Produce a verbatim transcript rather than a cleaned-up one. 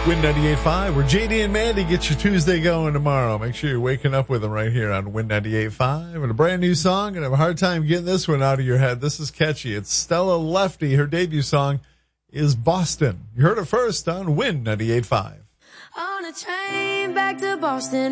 Win ninety-eight point five, where J D and Mandy get your Tuesday going tomorrow. Make sure you're waking up with them right here on Win ninety-eight point five. And a brand new song, and I have a hard time getting this one out of your head. This is catchy. It's Stella Lefty. Her debut song is Boston. You heard it first on Win ninety-eight point five. On a train back to Boston.